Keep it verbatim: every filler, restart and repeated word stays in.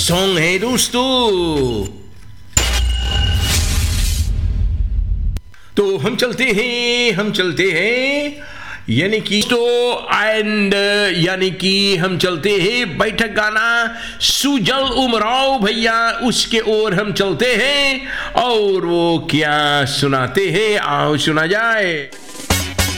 Song है दोस्तों। तो हम चलते हैं हम चलते हैं यानी कि तो एंड यानी कि हम चलते हैं बैठक गाना सुजल उमराव भैया, उसके ओर हम चलते हैं और वो क्या सुनाते हैं, आओ सुना जाए।